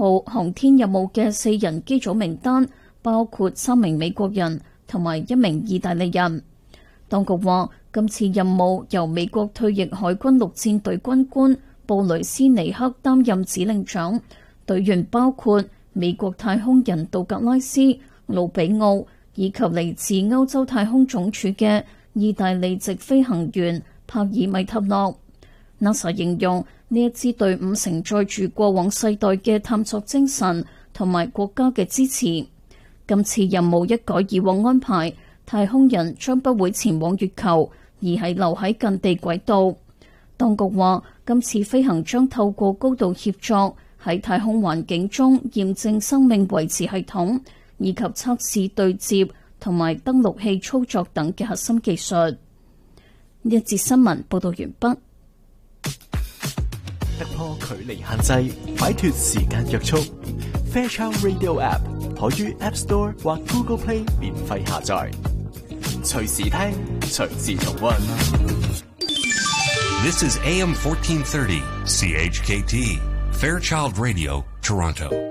號航天任務嘅4人機組名單，包括3名美國人同埋1名意大利人。當局話，今次任務由美國退役海軍陸戰隊軍官布雷斯尼克擔任指令長，隊員包括美國太空人杜格拉斯、盧比奧以及嚟自歐洲太空總署嘅意大利籍飛行員帕爾米特諾。NASA 形容呢一支隊伍承載住過往世代嘅探索精神同埋國家嘅支持。今次任務一改以往安排，太空人將不會前往月球，而係留喺近地軌道。當局話，今次飛行將透過高度協作喺太空環境中驗證生命維持系統，以及測試對接同埋登陸器操作等嘅核心技術。呢一節新聞報道完畢。 突破距離限制，擺脫時間約束。Fairchild Radio App 可於 App Store 或 Google Play 免費下載，隨時聽，隨時重溫。 This is AM 1430 CHKT Fairchild Radio, Toronto.